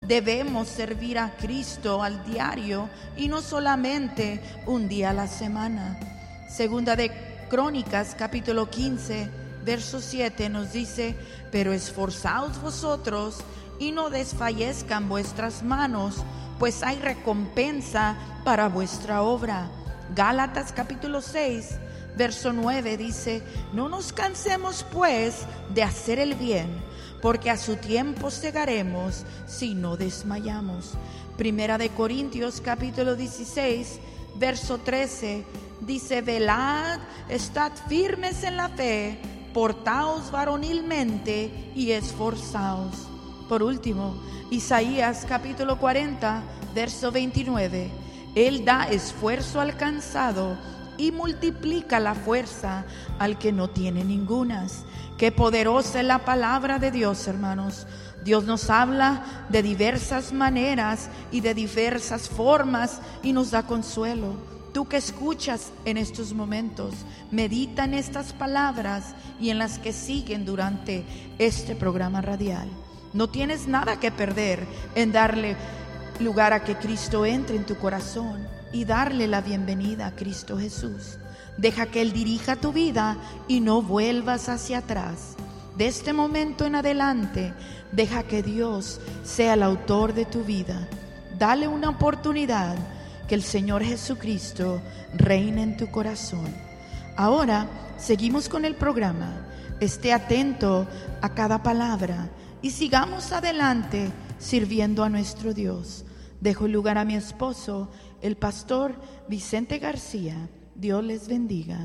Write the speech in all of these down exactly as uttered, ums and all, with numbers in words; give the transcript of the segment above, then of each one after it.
debemos servir a Cristo al diario y no solamente un día a la semana. Segunda de Crónicas, capítulo quince, verso siete nos dice: pero esforzaos vosotros y no desfallezcan vuestras manos, pues hay recompensa para vuestra obra. Gálatas capítulo seis, verso nueve dice: no nos cansemos pues de hacer el bien, porque a su tiempo segaremos si no desmayamos. Primera de Corintios capítulo dieciséis, verso trece dice: velad, estad firmes en la fe, portaos varonilmente y esforzaos. Por último, Isaías capítulo cuarenta, verso veintinueve: Él da esfuerzo al cansado y multiplica la fuerza al que no tiene ningunas. Qué poderosa es la palabra de Dios, hermanos. Dios nos habla de diversas maneras y de diversas formas y nos da consuelo. Tú que escuchas en estos momentos, medita en estas palabras y en las que siguen durante este programa radial. No tienes nada que perder en darle lugar a que Cristo entre en tu corazón y darle la bienvenida a Cristo Jesús. Deja que Él dirija tu vida y no vuelvas hacia atrás. De este momento en adelante, deja que Dios sea el autor de tu vida. Dale una oportunidad, que el Señor Jesucristo reine en tu corazón. Ahora seguimos con el programa. Esté atento a cada palabra y sigamos adelante sirviendo a nuestro Dios. Dejo el lugar a mi esposo, el pastor Vicente García. Dios les bendiga.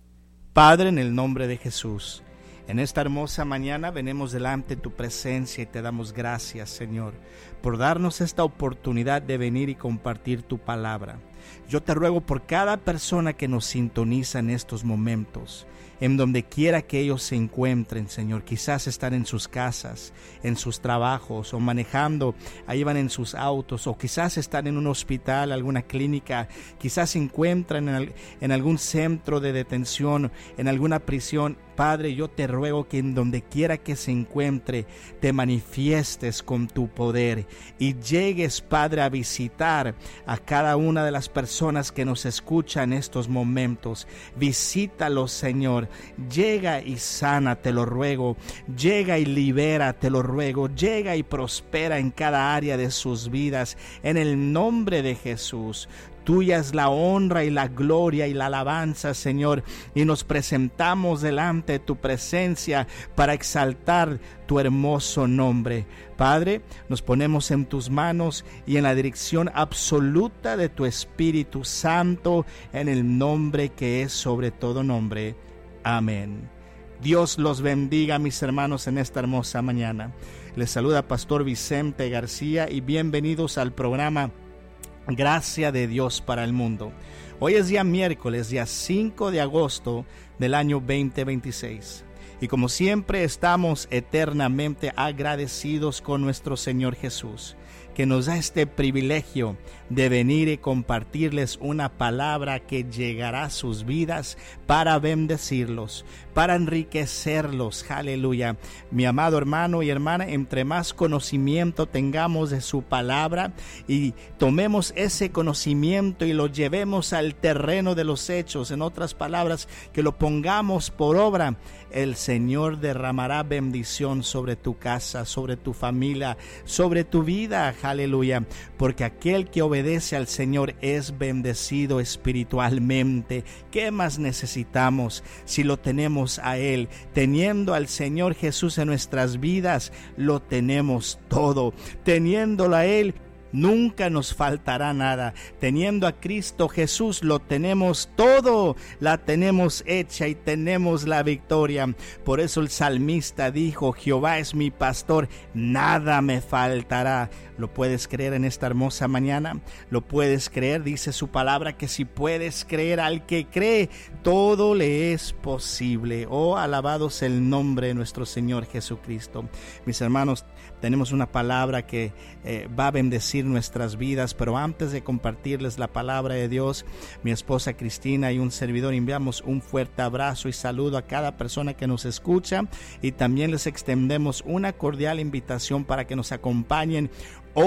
Padre, en el nombre de Jesús, en esta hermosa mañana venimos delante de tu presencia y te damos gracias, Señor, por darnos esta oportunidad de venir y compartir tu palabra. Yo te ruego por cada persona que nos sintoniza en estos momentos, en donde quiera que ellos se encuentren, Señor. Quizás están en sus casas, en sus trabajos o manejando, ahí van en sus autos, o quizás están en un hospital, alguna clínica, quizás se encuentran en, el, en algún centro de detención, en alguna prisión. Padre, yo te ruego que en donde quiera que se encuentre, te manifiestes con tu poder y llegues, Padre, a visitar a cada una de las personas que nos escuchan en estos momentos. Visítalos, Señor. Llega y sana, te lo ruego. Llega y libera, te lo ruego. Llega y prospera en cada área de sus vidas. En el nombre de Jesús. Tuya es la honra y la gloria y la alabanza, Señor, y nos presentamos delante de tu presencia para exaltar tu hermoso nombre. Padre, nos ponemos en tus manos y en la dirección absoluta de tu Espíritu Santo, en el nombre que es sobre todo nombre. Amén. Dios los bendiga, mis hermanos, en esta hermosa mañana. Les saluda Pastor Vicente García y bienvenidos al programa Gracia de Dios para el mundo. Hoy es día miércoles, día cinco de agosto del año veinte veintiséis. Y como siempre estamos eternamente agradecidos con nuestro Señor Jesús, que nos da este privilegio de venir y compartirles una palabra que llegará a sus vidas para bendecirlos, para enriquecerlos. Aleluya. Mi amado hermano y hermana, entre más conocimiento tengamos de su palabra y tomemos ese conocimiento y lo llevemos al terreno de los hechos, en otras palabras, que lo pongamos por obra, el Señor derramará bendición sobre tu casa, sobre tu familia, sobre tu vida. Aleluya. Porque aquel que obedece al Señor es bendecido espiritualmente. ¿Qué más necesitamos si lo tenemos a Él? Teniendo al Señor Jesús en nuestras vidas, lo tenemos todo. Teniéndolo a Él, nunca nos faltará nada. Teniendo a Cristo Jesús, lo tenemos todo. La tenemos hecha y tenemos la victoria. Por eso el salmista dijo: Jehová es mi pastor, nada me faltará. ¿Lo puedes creer en esta hermosa mañana? ¿Lo puedes creer? Dice su palabra que si puedes creer, al que cree, todo le es posible. Oh, alabado sea el nombre de nuestro Señor Jesucristo. Mis hermanos, tenemos una palabra que eh, va a bendecir nuestras vidas, pero antes de compartirles la palabra de Dios, mi esposa Cristina y un servidor enviamos un fuerte abrazo y saludo a cada persona que nos escucha, y también les extendemos una cordial invitación para que nos acompañen